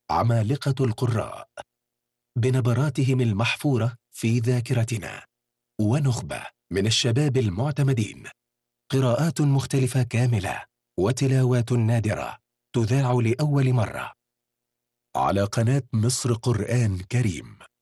عمالقة القراء بنبراتهم المحفورة في ذاكرتنا، ونخبة من الشباب المعتمدين، قراءات مختلفة كاملة وتلاوات نادرة تذاع لأول مرة على قناة مصر قرآن كريم.